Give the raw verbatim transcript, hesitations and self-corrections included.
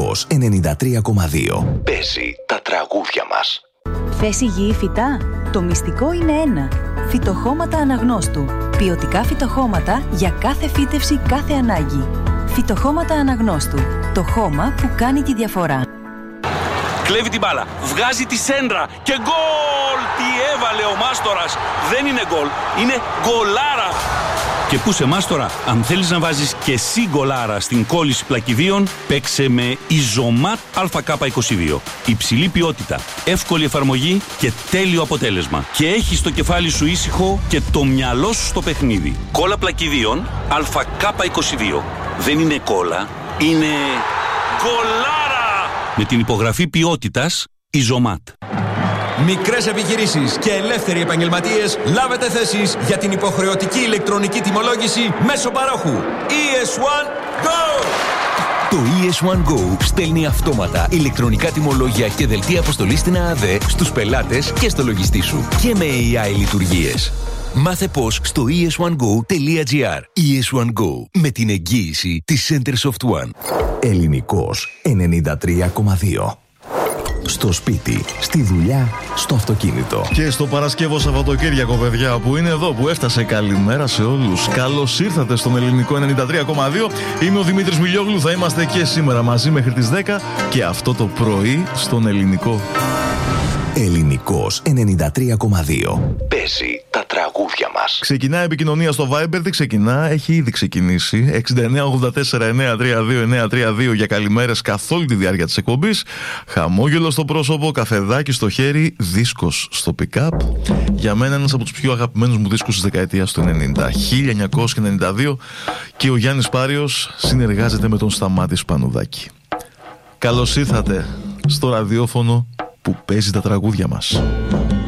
Ελληνικός ενενήντα τρία κόμμα δύο. Παίζει τα τραγούδια μας. Θες υγιή φυτά? Το μυστικό είναι ένα. Φυτοχώματα Αναγνώστου. Ποιοτικά φυτοχώματα για κάθε φύτευση, κάθε ανάγκη. Φυτοχώματα Αναγνώστου. Το χώμα που κάνει τη διαφορά. Κλέβει την μπάλα, βγάζει τη σέντρα και γκολ! Τι έβαλε ο Μάστορας! Δεν είναι γκολ, είναι γκολάρα! Και πού σε Μάστορα, αν θέλεις να βάζεις και εσύ γκολάρα στην κόλληση πλακιδίων, παίξε με Ιζωμάτ Α Κ είκοσι δύο. Υψηλή ποιότητα, εύκολη εφαρμογή και τέλειο αποτέλεσμα. Και έχεις το κεφάλι σου ήσυχο και το μυαλό σου στο παιχνίδι. Κόλλα πλακιδίων Α Κ είκοσι δύο. Δεν είναι κόλλα, είναι γκολάρα! Με την υπογραφή ποιότητας Ιζωμάτ. Μικρές επιχειρήσεις και ελεύθεροι επαγγελματίες, λάβετε θέσεις για την υποχρεωτική ηλεκτρονική τιμολόγηση μέσω παρόχου ι ες ουάν Go! Το ι ες ουάν Go στέλνει αυτόματα ηλεκτρονικά τιμολόγια και δελτία αποστολής στην ΑΑΔΕ στους πελάτες και στο λογιστή σου και με έι άι λειτουργίες. Μάθε πώς στο ι ες ουάν γκο τελεία τζι άρ. ι ες ουάν Go, με την εγγύηση της Centersoft One. Ελληνικός ενενήντα τρία κόμμα δύο. Στο σπίτι, στη δουλειά, στο αυτοκίνητο. Και στο Παρασκευό Σαββατοκύριακο, παιδιά, που είναι εδώ, που έφτασε. Καλημέρα σε όλους. Καλώς ήρθατε στον Ελληνικό ενενήντα τρία κόμμα δύο. Είμαι ο Δημήτρης Μιλιόγλου. Θα είμαστε και σήμερα μαζί μέχρι τις δέκα και αυτό το πρωί στον Ελληνικό. Ελληνικός ενενήντα τρία κόμμα δύο. Παίζει τα τραγούδια μας. Ξεκινά η επικοινωνία στο Viber. Δεν ξεκινά, έχει ήδη ξεκινήσει. εξήντα εννέα ογδόντα τέσσερα εννιακόσια τριάντα δύο εννιακόσια τριάντα δύο για καλημέρες καθ' όλη τη διάρκεια της εκπομπής. Χαμόγελο στο πρόσωπο, καφεδάκι στο χέρι, δίσκος στο pick-up. Για μένα ένας από τους πιο αγαπημένους μου δίσκους της δεκαετίας του ενενήντα. χίλια εννιακόσια ενενήντα δύο και ο Γιάννης Πάριος συνεργάζεται με τον Σταμάτη Σπανουδάκη. Καλώς ήρθατε στο ραδιόφωνο που παίζει τα τραγούδια μας.